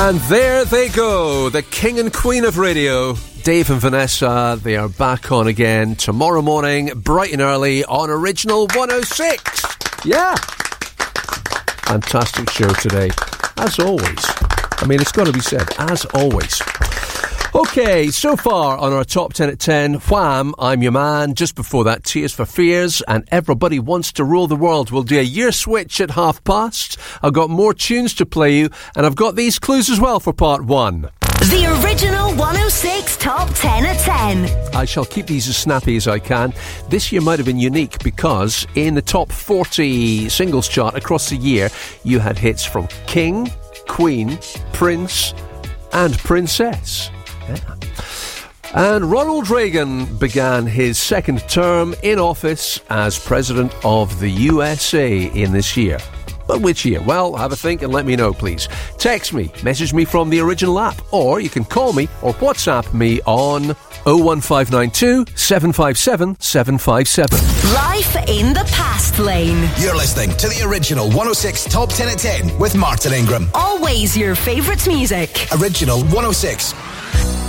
And there they go, the king and queen of radio, Dave and Vanessa. They are back on again tomorrow morning, bright and early on Original 106. Yeah. Fantastic show today, as always. I mean, it's got to be said, as always. Okay, so far on our Top 10 at 10, Wham! I'm Your Man. Just before that, Tears for Fears and Everybody Wants to Rule the World. We'll do a year switch at past. I've got more tunes to play you, and I've got these clues as well for part 1. The Original 106 Top 10 at 10. I shall keep these as snappy as I can. This year might have been unique because in the top 40 singles chart across the year, you had hits from King, Queen, Prince and Princess. Yeah. And Ronald Reagan began his second term in office as President of the USA in this year. But which year? Well, have a think and let me know, please. Text me, message me from the Original app, or you can call me or WhatsApp me on 01592 757 757. Life in the Past Lane. You're listening to the Original 106 Top 10 at 10 with Martin Ingram. Always your favourite music. Original 106.